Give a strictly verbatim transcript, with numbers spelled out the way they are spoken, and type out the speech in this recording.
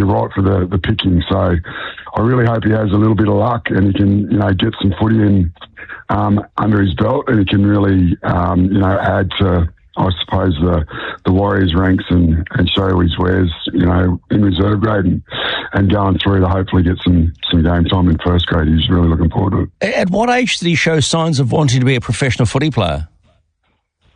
you're right for the, the picking. So I really hope he has a little bit of luck and he can, you know, get some footy in um, under his belt, and he can really, um, you know, add to, I suppose, the the Warriors ranks and, and show his wares, you know, in reserve grade and, and going through to hopefully get some, some game time in first grade. He's really looking forward to it. At what age did he show signs of wanting to be a professional footy player?